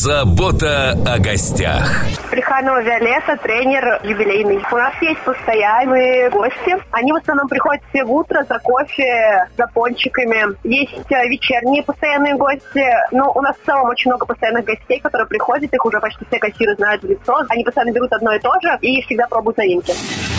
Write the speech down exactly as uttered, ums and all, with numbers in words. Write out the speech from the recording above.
Забота о гостях. Плеханова Виолетта, тренер юбилейный. У нас есть постоянные гости. Они в основном приходят все в утро за кофе, за пончиками. Есть вечерние постоянные гости. Но у нас в целом очень много постоянных гостей, которые приходят. Их уже почти все кассиры знают в лицо. Они постоянно берут одно и то же и всегда пробуют новинки.